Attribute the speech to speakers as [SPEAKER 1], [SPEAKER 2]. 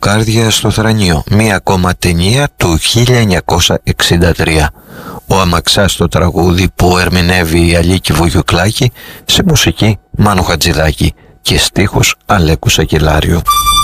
[SPEAKER 1] Λουκάρδια στο Θρανείο, μία ακόμα ταινία του 1963. Ο Αμαξάς στο τραγούδι που ερμηνεύει η Αλίκη Βουγιουκλάκη, σε μουσική Μάνου Χατζηδάκη και στίχους Αλέκου Σακελάριου.